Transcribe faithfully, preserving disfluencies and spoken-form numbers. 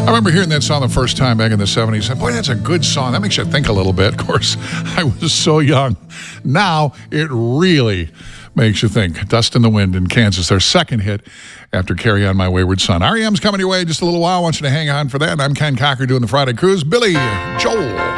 I remember hearing that song the first time back in the seventies. Boy, that's a good song. That makes you think a little bit. Of course, I was so young. Now it really makes you think. Dust in the Wind in Kansas, their second hit after Carry On My Wayward Son. R E M's coming your way just a little while. I want you to hang on for that. I'm Ken Cocker doing the Friday Cruise. Billy Joel.